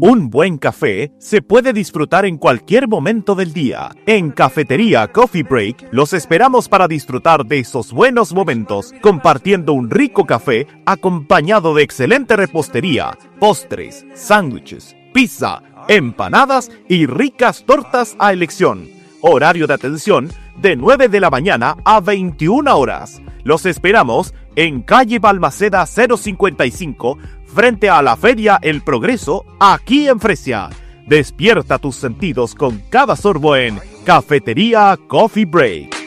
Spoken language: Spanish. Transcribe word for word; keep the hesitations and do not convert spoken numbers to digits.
Un buen café se puede disfrutar en cualquier momento del día. En Cafetería Coffee Break los esperamos para disfrutar de esos buenos momentos, compartiendo un rico café acompañado de excelente repostería, postres, sándwiches, pizza, empanadas y ricas tortas a elección. Horario de atención de nueve de la mañana a veintiuna horas. Los esperamos en calle Balmaceda cero cincuenta y cinco, frente a la Feria El Progreso, aquí en Fresia. Despierta tus sentidos con cada sorbo en Cafetería Coffee Break.